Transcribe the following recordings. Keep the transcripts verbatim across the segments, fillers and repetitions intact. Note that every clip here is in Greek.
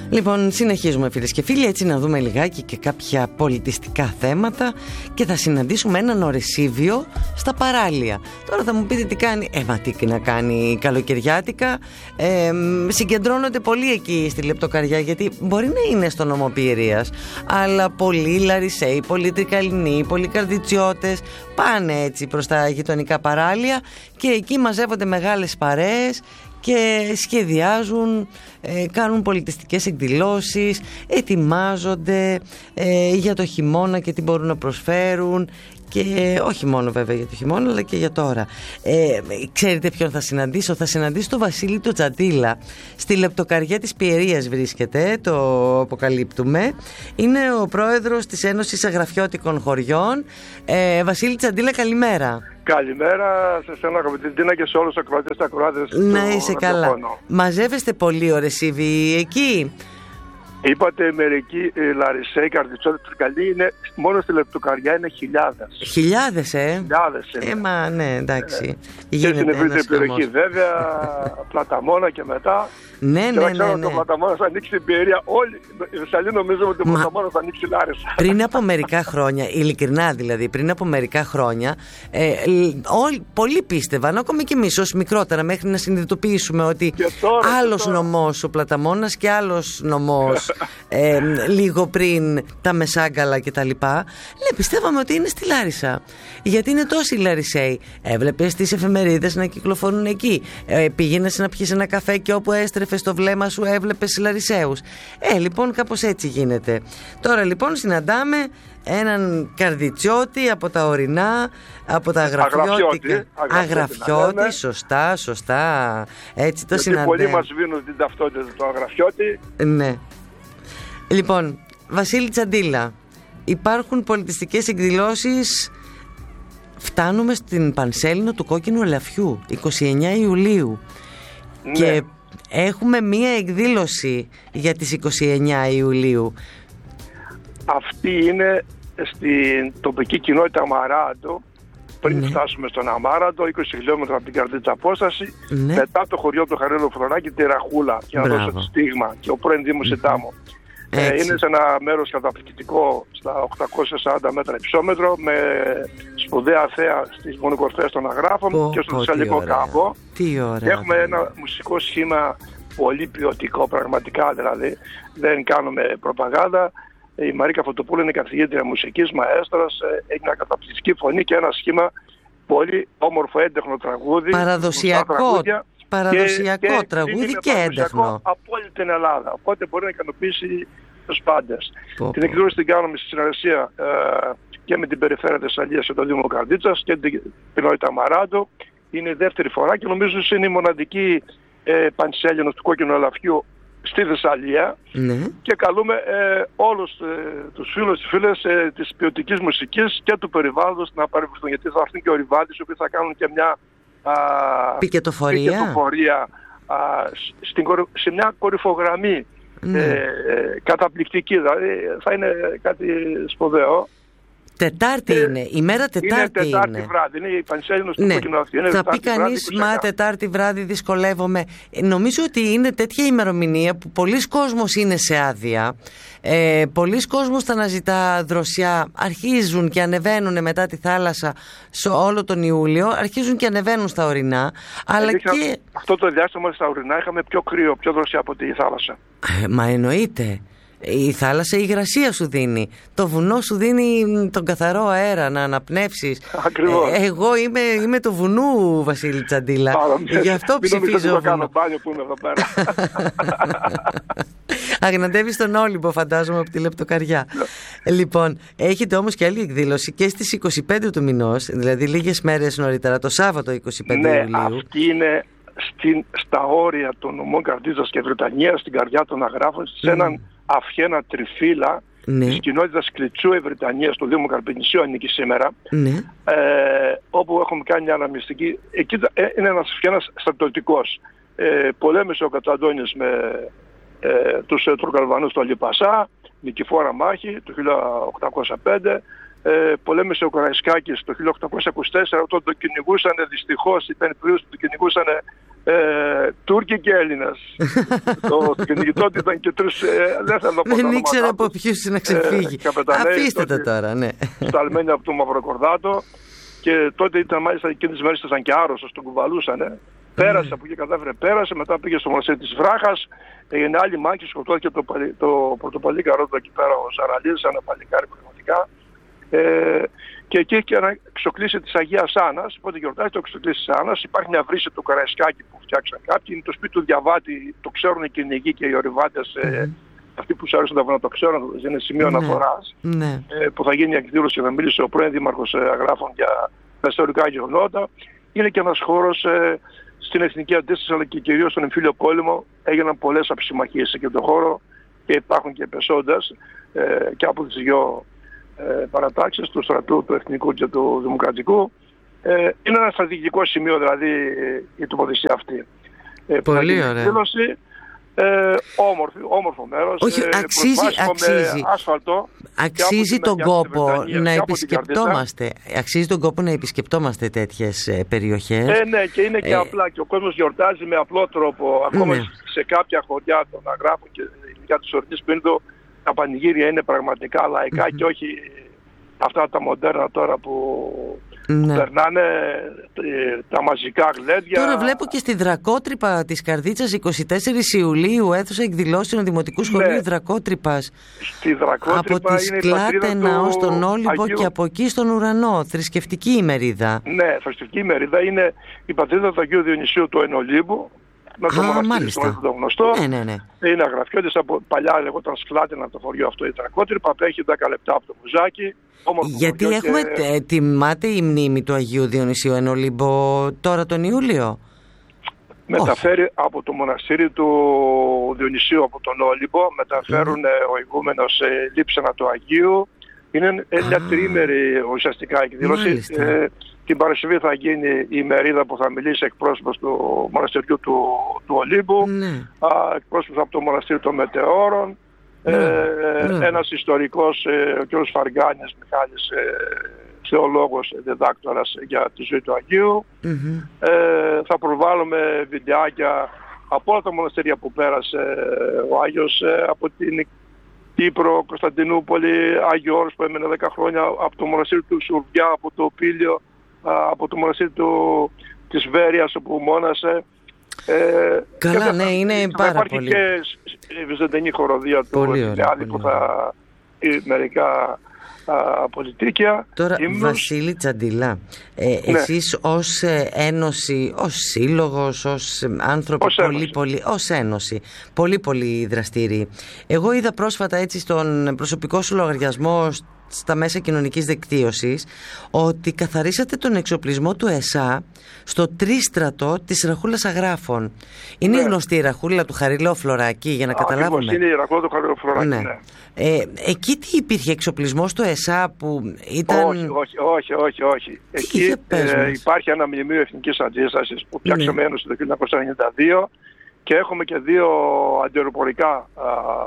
Λοιπόν, συνεχίζουμε φίλες και φίλοι, έτσι να δούμε λιγάκι και κάποια πολιτιστικά θέματα και θα συναντήσουμε έναν Ορεσίβιο στα παράλια. Τώρα θα μου πείτε τι κάνει, ε μα τι να κάνει καλοκαιριάτικα, ε, συγκεντρώνονται πολύ εκεί στη Λεπτοκαριά, γιατί μπορεί να είναι στο νομό Πιερίας, αλλά πολλοί Λαρισαίοι, πολλοί Τρικαλινοί, πολλοί Καρδιτσιώτες πάνε έτσι προς τα γειτονικά παράλια και εκεί μαζεύονται μεγάλες παρέες και σχεδιάζουν, ε, κάνουν πολιτιστικές εκδηλώσεις, ετοιμάζονται ε, για το χειμώνα και τι μπορούν να προσφέρουν, και όχι μόνο βέβαια για το χειμώνα αλλά και για τώρα. ε, Ξέρετε ποιον θα συναντήσω? Θα συναντήσω τον Βασίλη τον Τσαντίλα. Στη Λεπτοκαριά της Πιερίας βρίσκεται, το αποκαλύπτουμε. Είναι ο πρόεδρος της Ένωσης Αγραφιώτικων Χωριών. ε, Βασίλη Τσαντίλα, καλημέρα. Καλημέρα σε εσένα αγαπητή Τίνα και σε όλους τους ακροατές και ακροάτες. Να είσαι καλά. Μαζεύεστε πολύ Ορεσίβοι εκεί? Είπατε μερικοί ε, Λαρισαίοι, Καρδιτσιώτες, Τρικαλοί, είναι μόνο στη Λεπτοκαριά είναι χιλιάδες. Χιλιάδες, ε! Χιλιάδες είναι. Ε, μα ναι, εντάξει. Ε, και στην ευρύτερη περιοχή βέβαια, Πλαταμόνα και μετά. Ναι, και ναι, ναι, ξέρω ναι. Το Πλαταμόνα θα ανοίξει την Πιερία. Όλοι οι Θεσσαλοί νομίζουν ότι το Μα... Πλαταμόνα θα ανοίξει Λάρισα. Πριν από μερικά χρόνια, ειλικρινά δηλαδή, πριν από μερικά χρόνια, ε, όλοι, πολλοί πίστευαν, ακόμη και εμείς ως μικρότερα, μέχρι να συνειδητοποιήσουμε ότι τώρα, άλλος νομός ο Πλαταμόνας και άλλος νομός ε, λίγο πριν τα Μεσάγκαλα και τα λοιπά. Ναι, πιστεύαμε ότι είναι στη Λάρισα. Γιατί είναι τόσοι Λαρισαίοι. Έβλεπες τις εφημερίδες να κυκλοφορούν εκεί. Ε, πήγαινες να πιεις ένα καφέ και όπου έστρεφες το βλέμμα σου έβλεπες Λαρισαίους. Ε, λοιπόν, κάπως έτσι γίνεται. Τώρα λοιπόν συναντάμε έναν Καρδιτσιώτη από τα ορεινά, από τα αγραφιώτικα. Αγραφιώτη, σωστά, σωστά. Έτσι το συναντάμε. Πολλοί μας βίνουν την ταυτότητα του αγραφιώτη. Ναι. Λοιπόν, Βασίλη Τσαντίλα, υπάρχουν πολιτιστικές εκδηλώσεις. Φτάνουμε στην Πανσέλινο του Κόκκινου Ελαφιού, εικοστή ενάτη Ιουλίου. Ναι. Και έχουμε μία εκδήλωση για τις εικοστή ενάτη Ιουλίου. Αυτή είναι στην τοπική κοινότητα Αμαράντο. Πριν ναι. φτάσουμε στον Αμάραντο, είκοσι χιλιόμετρα από την Καρδίτσα απόσταση, ναι. μετά το χωριό του Χαρέλο Φρονάκη, τη Ραχούλα, για να δώσω το στίγμα, και ο πρώην Δήμος Σιτάμο. Ε, είναι σε ένα μέρος καταπληκτικό στα οκτακόσια σαράντα μέτρα υψόμετρο, με σπουδαία θέα στις μονοκορφές των Αγράφων oh, και στο Θεσσαλικό oh, κάμπο. Τι ωραία. Και έχουμε ένα μουσικό σχήμα πολύ ποιοτικό, πραγματικά δηλαδή. Δεν κάνουμε προπαγάνδα. Η Μαρίκα Φωτοπούλου είναι καθηγήτρια μουσικής, μαέστρας, έχει μια καταπληκτική φωνή και ένα σχήμα πολύ όμορφο έντεχνο τραγούδι. Παραδοσιακό, παραδοσιακό και, τραγούδι και, και έντεχνο. Από όλη την Ελλάδα. Οπότε μπορεί να ικανοποιήσει τους πάντες. Oh, την εκδήλωση την κάνουμε στη συνεργασία ε, και με την Περιφέρεια Θεσσαλίας και το Δήμο Καρδίτσας και την κοινότητα Αμαράντο. Είναι η δεύτερη φορά και νομίζω ότι είναι η μοναδική ε, Πανσέλινος του Κόκκινου Ελαφιού στη Θεσσαλία, ναι. και καλούμε ε, όλους ε, τους φίλους και φίλες ε, της ποιοτικής μουσικής και του περιβάλλοντος να παρευρεθούν, γιατί θα έρθουν και ο Ριβάδης, οι οποίοι θα κάνουν και μια α, πικετοφορία, πικετοφορία α, στην, σε μια κορυφογραμμή, ναι. ε, ε, καταπληκτική, δηλαδή θα είναι κάτι σπουδαίο. Τετάρτη ε, είναι, η μέρα Τετάρτη είναι. Είναι Τετάρτη είναι. βράδυ, είναι η Πανσέλινος του ναι. Κόκκινου Ελαφιού. Θα πει κανείς, μα Τετάρτη βράδυ δυσκολεύομαι. Ε, νομίζω ότι είναι τέτοια ημερομηνία που πολλοί κόσμος είναι σε άδεια. Ε, πολλοί κόσμος θα αναζητά δροσιά, αρχίζουν και ανεβαίνουν μετά τη θάλασσα σε όλο τον Ιούλιο, αρχίζουν και ανεβαίνουν στα ορεινά. Αλλά είχα, και... Αυτό το διάστημα στα ορεινά είχαμε πιο κρύο, πιο δροσιά από τη θάλασσα. Ε, μα εννοείται. Η θάλασσα η υγρασία σου δίνει. Το βουνό σου δίνει τον καθαρό αέρα να αναπνεύσεις. Ακριβώς. Ε, εγώ είμαι, είμαι του βουνού, Βασίλη Τσαντίλα. Γι' αυτό ψηφίζω βουνό. Κάνω μπάνιο που είμαι εδώ πέρα. Αγναντεύεις τον Όλυμπο, φαντάζομαι, από τη Λεπτοκαριά. Λοιπόν, έχετε όμως και άλλη εκδήλωση και στις είκοσι πέντε του μηνός, δηλαδή λίγες μέρες νωρίτερα, το Σάββατο είκοσι πέντε ναι, Ιουλίου. Αυτή είναι στην, στα όρια των νομών Καρδίτσας και Βρυτανίας, στην καρδιά των Αγράφων, σε έναν mm. αυχένα τριφύλα, ναι. της κοινότητας Κλιτσού Ευρυτανίας, του Δήμου Καρπενησίου ανήκει σήμερα, ναι. ε, όπου έχουμε κάνει μια αναμνηστική. Εκεί ε, είναι ένας αυχένας στρατιωτικός. Ε, πολέμησε ο Καταντώνης με ε, τους Τουρκαλβανούς στο Αλιπασά, νικηφόρα μάχη το χίλια οκτακόσια πέντε. Ε, πολέμησε ο Καραϊσκάκης το χίλια οκτακόσια είκοσι τέσσερα, όταν το κυνηγούσαν, δυστυχώς ήταν πλήρως που το κυνηγούσαν Ε, Τούρκοι και Έλληνες. Το κυνηγητό ήταν και τρεις, ε, δεν θέλω να πω. Δεν ήξερα από ποιους να ξεφύγει. Ε, Αφήστε το τώρα, ναι. Σταλμένοι από το Μαυροκορδάτο. Και τότε ήταν μάλιστα εκείνες τις μέρες ήταν και άρρωστος, τον κουβαλούσανε. Πέρασε mm. από εκεί, κατάφερε, πέρασε. Μετά πήγε στο μοναστήρι της Βράχας. Έγινε άλλη μάχη, σκοτώθηκε το, το πρωτοπαλί καρότο εκεί πέρα ο Ζαραλίδης, ένα παλικάρι πραγματικά. Ε, και εκεί έχει ένα εξοκλήσι της Αγίας Άννας. Οπότε γιορτάζει το εξοκλήσι της Άννας. Υπάρχει μια βρύση του Καραϊσκάκη που φτιάξαν κάποιοι. Είναι το σπίτι του Διαβάτη, το ξέρουν οι κυνηγοί και οι ορειβάτες. Mm. Ε, αυτοί που ξέρουν να το ξέρουν, είναι σημείο mm. αναφοράς. Mm. Ε, που θα γίνει η εκδήλωση και θα μιλήσει ο πρώην Δήμαρχος Αγράφων για τα ιστορικά γεγονότα. Είναι και ένας χώρος ε, στην εθνική αντίσταση αλλά και κυρίως στον εμφύλιο πόλεμο. Έγιναν πολλές αψημαχίες σε εκείνο τον χώρο και υπάρχουν και πεσόντες ε, και από τις δυο ε, παρατάξεις του στρατού, του εθνικού και του δημοκρατικού. Ε, είναι ένα στρατηγικό σημείο δηλαδή η τοποθεσία αυτή. Ε, Πολύ ωραία. Εκδήλωση, Ε, όμορφο, όμορφο μέρος. Όχι, αξίζει, ε, αξίζει. Άσφαλτο, αξίζει τον κόπο να επισκεπτόμαστε. Αξίζει τον κόπο να επισκεπτόμαστε τέτοιες ε, περιοχές. Ε, ναι, και είναι και ε, απλά και ο κόσμος γιορτάζει με απλό τρόπο. Ακόμα ναι. σε κάποια χωριά των Αγράφων και ειδικά της Ορεινής Πίνδου τα πανηγύρια είναι πραγματικά λαϊκά mm-hmm. και όχι αυτά τα μοντέρνα τώρα που ναι. περνάνε τα μαζικά γλέντια. Τώρα βλέπω και στη Δρακότρυπα της Καρδίτσας εικοστή τέταρτη Ιουλίου αίθουσα εκδηλώσεων Δημοτικού Σχολείου ναι. Δρακότρυπας. Στη Δρακότρυπα από τη Σκλάτενα ως τον Όλυμπο Αγίου... και από εκεί στον ουρανό. Θρησκευτική ημερίδα. Ναι, θρησκευτική ημερίδα είναι η πατρίδα του Αγίου Διονυσίου του Ενολύμπου. Με το Α, μάλιστα. Το γνωστό. Ναι, ναι, ναι. Είναι αγραφιώτης από παλιά λεγόταν Σκλάτενα το χωριό αυτό η Δρακότρυπα. Έχει δέκα λεπτά από το Μουζάκι. Γιατί έχουμε και... τιμάται η μνήμη του Αγίου Διονυσίου Ενολύμπο τώρα τον Ιούλιο. Μεταφέρει Όχι. από το μοναστήρι του Διονυσίου από τον Όλυμπο. Μεταφέρουν mm. ο ηγούμενος ε, λείψανα του Αγίου. Είναι μια τριήμερη ουσιαστικά εκδήλωση. Ε, την Παρασκευή θα γίνει η ημερίδα που θα μιλήσει εκπρόσωπος του μοναστηριού του, του Ολύμπου. Mm. Α, εκπρόσωπος από το μοναστήρι των Μετεώρων. Mm. Ε, mm. Ένας ιστορικός, ε, ο κ. Φαργάνης Μιχάλης, ε, θεολόγος, διδάκτορας για τη ζωή του Αγίου. Mm-hmm. Ε, θα προβάλλουμε βιντεάκια από όλα τα μοναστήρια που πέρασε ο Άγιος, ε, από την Κύπρο, Κωνσταντινούπολη, Άγιο Όρος που έμενε δέκα χρόνια, από το μοναστήρι του Σουρβιά, από το Πήλιο, από το μοναστήρι του, της Βέρειας όπου μόνασε. Ε, Καλά, θα, ναι, είναι πάρα υπάρχει πολύ. Και η βυζαντινή χοροδία του Ελιάδη που θα μερικά α, πολιτίκια. Τώρα, ύμνους. Βασίλη Τσαντιλά, ε, ναι. εσείς ως ε, ένωση, ως σύλλογος, ως άνθρωποι ως πολύ, ένωση. πολύ, ως ένωση, πολύ πολύ δραστήριοι. Εγώ είδα πρόσφατα έτσι στον προσωπικό σου λογαριασμό στα μέσα κοινωνικής δικτύωσης ότι καθαρίσατε τον εξοπλισμό του ΕΣΑ στο τρίστρατο της Ραχούλας Αγράφων. Είναι ναι. γνωστή η Ραχούλα του Χαριλαίου Φλωράκη για να Ακριβώς, καταλάβουμε. Είναι η Ραχούλα του Χαριλαίου Φλωράκη, ναι. ναι. Ε, εκεί τι υπήρχε, εξοπλισμός του ΕΣΑ που ήταν... Όχι, όχι, όχι, όχι. όχι. Εκεί ε, υπάρχει ένα μνημείο εθνικής αντίστασης που φτιάξαμε ναι. ένωση το χίλια εννιακόσια ενενήντα δύο και έχουμε και δύο αντιεροπορικά α,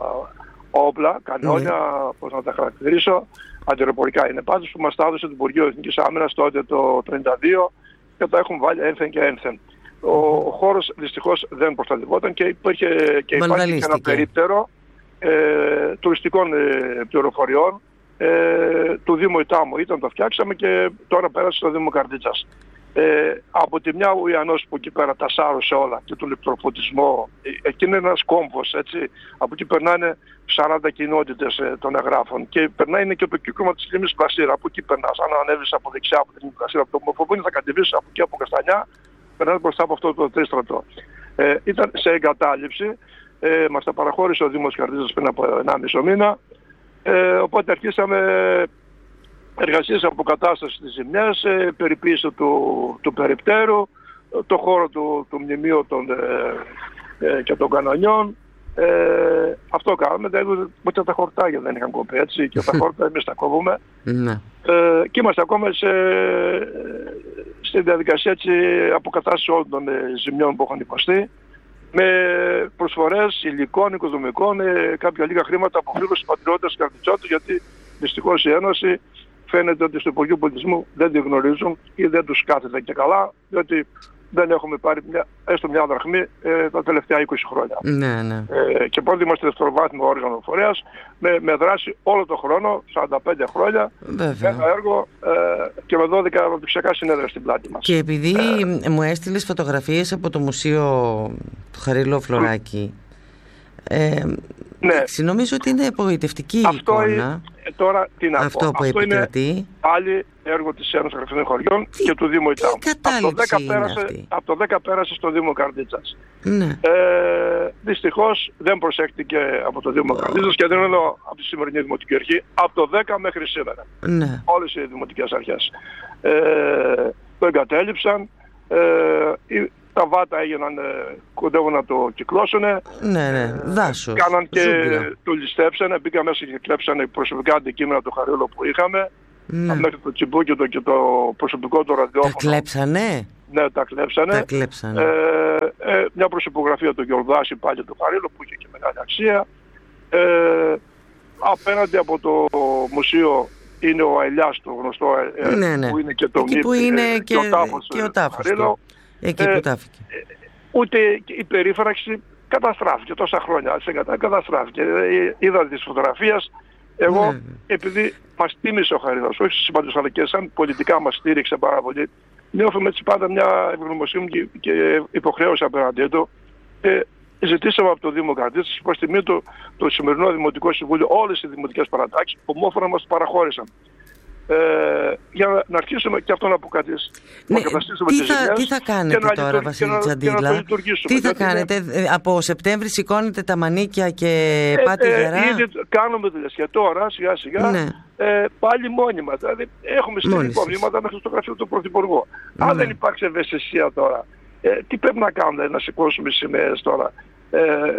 όπλα, κανόνια, ναι. πώς να τα χαρακτηρίσω. Αντιεροπορικά είναι πάντως που μας τα έδωσε το Υπουργείο Εθνικής Άμυνας τότε το χίλια εννιακόσια τριάντα δύο και τα έχουν βάλει ένθεν και ένθεν. Ο, ο χώρος δυστυχώς δεν προστατευόταν και υπήρχε και υπάρχει και ένα περίπτερο ε, τουριστικών ε, πληροφοριών ε, του Δήμου Ιτάμου. Ήταν το φτιάξαμε και τώρα πέρασε στο Δήμο Καρδίτσας. Ε, από τη μια ο Ιαννός που εκεί πέρα τα σάρωσε όλα και τον ηλεκτροφωτισμό, εκεί είναι ένας κόμβος, έτσι, από εκεί περνάνε σαράντα κοινότητες ε, των Αγράφων και περνάει είναι και το κύκλωμα της λίμνης Πλασίρα, από εκεί περνάς, αν ανέβεις από δεξιά από την λίμνη Πλασίρα, από το Μορφοβούνι θα κατεβείς από εκεί από Καστανιά, περνάς μπροστά από αυτό το τρίστρατο. Ε, ήταν σε εγκατάλειψη, ε, μας τα παραχώρησε ο Δήμος Καρδίτσας πριν από ενάμιση μήνα, ε, οπότε αρχίσαμε εργασίες αποκατάστασης της ζημιάς, ε, περιποίηση του, του περιπτέρου, το χώρο του, του μνημείου των, ε, ε, και των κανονιών. Ε, αυτό κάναμε, δηλαδή ούτε τα χορτάγια δεν είχαν κοπεί, έτσι, και τα χόρτα εμείς τα κόβουμε. ε, και είμαστε ακόμα σε, στη διαδικασία έτσι, αποκατάστασης όλων των ε, ζημιών που έχουν υποστεί, με προσφορές υλικών, οικοδομικών, ε, κάποια λίγα χρήματα από φίλους πατριώτες Καρδιτσότου, γιατί δυστυχώς η Ένωση φαίνεται ότι στο Υπουργείο Πολιτισμού δεν τη γνωρίζουν ή δεν τους κάθεται και καλά, διότι δεν έχουμε πάρει μια, έστω μια δραχμή ε, τα τελευταία είκοσι χρόνια. Ναι, ναι. Ε, και πρώτοι είμαστε δευτεροβάθμιο όργανο φορέας με, με δράση όλο τον χρόνο, σαράντα πέντε χρόνια, βέβαια. Ένα έργο ε, και με δώδεκα αναπτυξιακά συνέδρια στην πλάτη μας. Και επειδή ε, μου έστειλες φωτογραφίες από το Μουσείο του Χαρίλαου Φλωράκη, ε, ναι. εντάξει, νομίζω ότι είναι απογοητευτική η αυτό εικόνα. Είναι, τώρα τι να αυτό πω. που Αυτό επικρατεί. Είναι πάλι έργο της Ένωσης Αγροτικών Χωριών τι, και του Δήμου Ιτάμου. Από το δέκα πέρασε, από το δέκα πέρασε στο Δήμο Καρδίτσας. Ναι. Ε, δυστυχώς δεν προσέχτηκε από το Δήμο oh. Καρδίτσας και δεν εννοώ από τη σημερινή Δημοτική Αρχή, από το δέκα μέχρι σήμερα. Ναι. Όλες οι δημοτικές αρχές ε, το εγκατέλειψαν. Ε, τα βάτα έγιναν, κοντεύουν να το κυκλώσουνε. Ναι, ναι, δάσος. Κάναν και ζούγκλα. το ληστέψανε, μπήκαν μέσα και κλέψανε προσωπικά αντικείμενα του Χαρίλου που είχαμε. Ναι. Μέχρι το τσιμπούκι το, και το προσωπικό του ραδιόφωνο. Τα κλέψανε. Ναι, τα κλέψανε. Τα κλέψανε. Ε, ε, μια προσωπογραφία του Γιορδάση πάλι του Χαρίλου που είχε και μεγάλη αξία. Ε, απέναντι από το μουσείο είναι ο Αηλιάς, το γνωστό, ε, ναι, ναι. που είναι και το εκεί που είναι ε, και, και ο τάφος, και ο τάφος του. Εκεί ε, που τάφηκε. Ε, ούτε η περίφραξη καταστράφηκε τόσα χρόνια. Σε κατά, καταστράφηκε. Ε, είδα τις φωτογραφίες. Εγώ, ναι. επειδή μας τίμησε ο Χαρίλαος, όχι στις συμπαντούς, αλλά και σαν πολιτικά μας στήριξε πάρα πολύ, νιώθουμε έτσι πάντα μια ευγνωμοσύνη και, και υποχρέωση απέναντί του. Ε, Ζητήσαμε από το Δήμο Καρδίτσας, προς τιμή του, το σημερινό Δημοτικό Συμβούλιο, όλες οι δημοτικές παρατάξεις, ομόφωνα μας παραχώρησαν. Ε, για να αρχίσουμε και αυτό να αποκαταστήσουμε. Ναι, τι, θα, τι θα κάνετε τώρα, λειτουργ... Βασίλη Τσαντίλα, τι θα κάνετε, είναι... από Σεπτέμβρη σηκώνετε τα μανίκια και ε, πάτε ε, γερά. Ήδη κάνουμε δουλειές και τώρα σιγά σιγά ναι. ε, πάλι μόνιμα. Δηλαδή έχουμε στείλει προβλήματα μέχρι στο γραφείο του Πρωθυπουργού. Ναι. Αν δεν υπάρξει ευαισθησία τώρα, ε, τι πρέπει να κάνουμε, να σηκώσουμε σημαίες τώρα. Ε,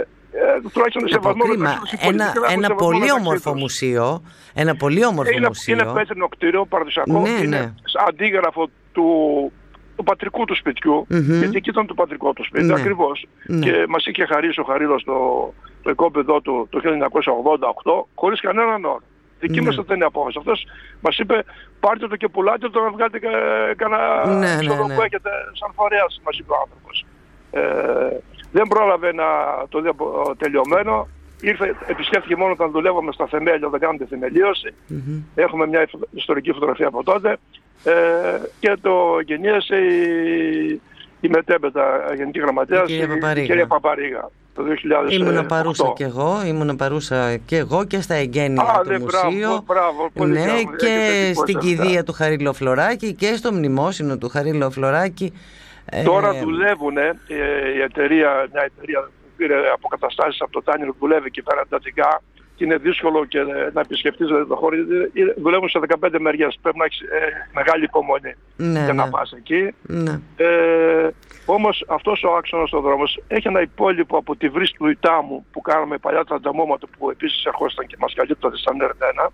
Ε, τουλάχιστον σεβασμό ένα, ένα πολύ όμορφο μουσείο. Ένα πολύ όμορφο είναι, μουσείο. Είναι πέτρινο κτίριο παραδοσιακό. Ναι, είναι ναι. αντίγραφο του, του πατρικού του σπιτιού. Mm-hmm. Γιατί εκεί ήταν το πατρικό του σπίτι. Ναι. Ακριβώς. Ναι. Και μας είχε χαρίσει ο Χαρίλαος το, το οικόπεδό του το χίλια εννιακόσια ογδόντα οκτώ χωρίς κανέναν όρο. Δική ναι. μας δεν είναι απόφαση. Αυτός μας είπε πάρτε το και πουλάτε το να βγάλετε κανένα ναι, ξόδο ναι, ναι. που έχετε σαν φορέας, μας είπε ο άνθρωπος. Ε, δεν πρόλαβε να το δει τελειωμένο. Ήρθε, επισκέφθηκε μόνο όταν δουλεύαμε στα θεμέλια, δεν κάνουμε τη θεμελίωση. Mm-hmm. Έχουμε μια ιστορική φωτογραφία από τότε. Ε, και το γεννίασε η, η μετέπειτα Γενική Γραμματέας, η, η κυρία Παπαρίγα. Το δύο χιλιάδες οκτώ. Ήμουνα παρούσα και εγώ, ήμουνα παρούσα και εγώ και στα εγγένεια Α, του ναι, μουσείου. Μπράβο, μπράβο, πολύ ναι, μπράβο, και στην κηδεία του Χαρίλαου Φλωράκη και στο μνημόσυνο του Χαρίλαου Φλωράκη. Τώρα ε, δουλεύουν ε, η εταιρεία, μια εταιρεία που πήρε αποκαταστάσεις από το Τάνιρο που δουλεύει εκεί πέρα εντατικά και είναι δύσκολο και να επισκεφτείς το χώρο. Δουλεύουν σε δεκαπέντε μεριές. Πρέπει να έχεις ε, μεγάλη υπομονή ναι, για ναι. να πας εκεί. Ναι. Ε, όμως αυτός ο άξονας ο δρόμος έχει ένα υπόλοιπο από τη βρύση του Ιτάμου που κάναμε παλιά τα ανταμώματα που επίσης ερχόσταν και μας καλύπτονται σαν Ερντένα.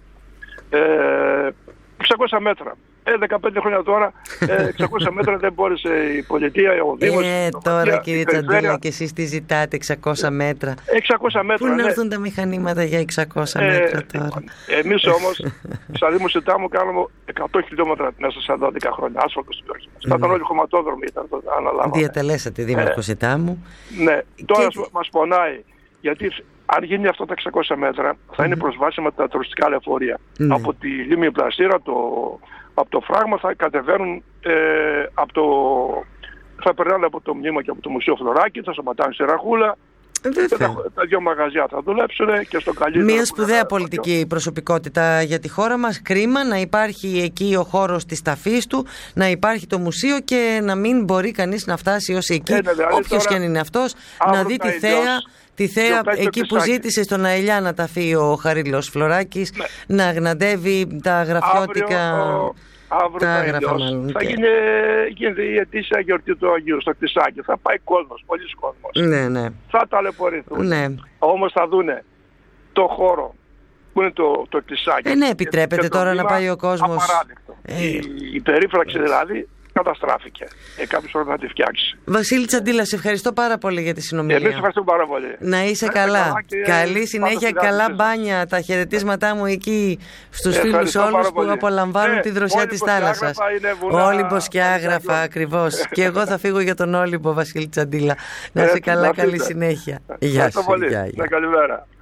Ε, εξακόσια μέτρα. Ε, δεκαπέντε χρόνια τώρα, ε, εξακόσια μέτρα δεν μπόρεσε η πολιτεία, ο Δήμος. Ε, τώρα κύριε Τσαντίλα, και εσείς τι ζητάτε, εξακόσια μέτρα. εξακόσια μέτρα. Πού να ναι. έρθουν τα μηχανήματα για εξακόσια ε, μέτρα τώρα. Ε, εμείς όμως, στα Δήμος Ιτάμου κάνουμε εκατό χιλιόμετρα μέσα σε δώδεκα χρόνια, άσφαλτο στην περιοχή μας. Θα ήταν όλοι χωματόδρομοι, ήταν το αναλάβαμε. Διατελέσατε Δήμαρχος ε, Ιτάμου. Ναι, τώρα και... μας πονάει, γιατί αν γίνει αυτά τα εξακόσια μέτρα, θα mm-hmm. είναι προσβάσιμα τα τουριστικά λεωφορεία. Mm-hmm. Από τη Λίμνη Πλαστήρα, το, από το φράγμα θα κατεβαίνουν ε, από το... θα περνάνε από το μνήμα και από το Μουσείο Φλωράκη, θα σταματάνε στη Ραχούλα. Τα, τα δύο μαγαζιά θα δουλέψουν και στο καλύτερο. Μια σπουδαία πολιτική προσωπικότητα για τη χώρα μας. Κρίμα να υπάρχει εκεί ο χώρος της ταφής του, να υπάρχει το μουσείο και να μην μπορεί κανείς να φτάσει ως εκεί, ε, δηλαδή, όποιος και αν είναι αυτός, να δει τη θέα. Τη θέα εκεί που ζήτησε στον Αηλιά να ταφεί ο Χαρίλαος Φλωράκης, ναι. να γναντεύει τα γραφιώτικα. Αύριο, αύριο τα γραφά, μάλλον, θα και... γίνει, γίνει η ετήσια γιορτή του Αγίου στο Κτισάκι. Θα πάει κόσμος, πολλής κόσμος. Ναι, ναι. Θα ταλαιπωρηθούν. Ναι. Όμως θα δούνε το χώρο που είναι το, το Κτισάκι. Ε, ναι, επιτρέπεται τώρα να πάει ο κόσμος. Απαράδεκτο. Ε... Η, η περίφραξη δηλαδή καταστράφηκε. Ε, κάποιος πρέπει να τη φτιάξει. Βασίλη Τσαντίλα, σε ευχαριστώ πάρα πολύ για τη συνομιλία. Εμείς ευχαριστούμε πάρα πολύ. Να είσαι να καλά. καλά και... Καλή συνέχεια, καλά μπάνια. Τα χαιρετίσματά μου εκεί στους φίλους όλους που απολαμβάνουν ε, τη δροσιά της θάλασσας. Όλυμπος και Άγραφα, ακριβώς. Και εγώ θα φύγω για τον Όλυμπο, Βασίλη Τσαντίλα. Να είσαι καλά, καλή συνέχεια. Γεια σου. Καλημέρα.